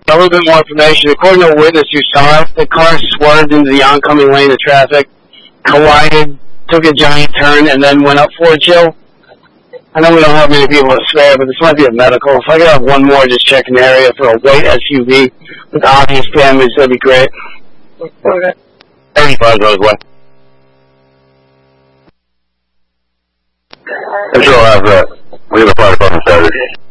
A little bit more information. According to a witness who saw it, the car swerved into the oncoming lane of traffic, collided, took a giant turn, and then went up Forge Hill. I know we don't have many people to spare, but this might be a medical. If I could have one more, just check an area for a white SUV with obvious damage, that'd be great. Okay. 35 goes away. I'm sure I'll have that. We have a fire department Saturday.